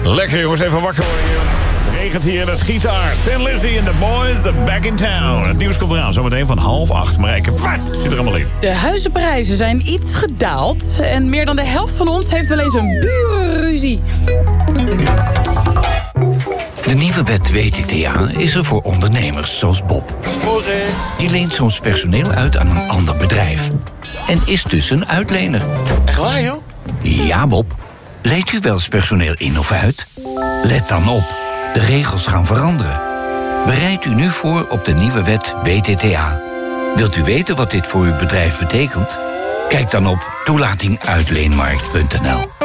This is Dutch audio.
Lekker jongens, even wakker worden hier. Het regent hier en het giet hard. Thin Lizzy and the boys are back in town. Het nieuws komt eraan, zometeen van 7:30. Marijke, wat zit er allemaal in? De huizenprijzen zijn iets gedaald. En meer dan de helft van ons heeft wel eens een burenruzie. De nieuwe wet WTTA is er voor ondernemers zoals Bob. Die leent soms personeel uit aan een ander bedrijf. En is dus een uitlener. Echt waar, joh? Ja, Bob. Leent u wel eens personeel in of uit? Let dan op. De regels gaan veranderen. Bereid u nu voor op de nieuwe wet WTTA. Wilt u weten wat dit voor uw bedrijf betekent? Kijk dan op toelatinguitleenmarkt.nl.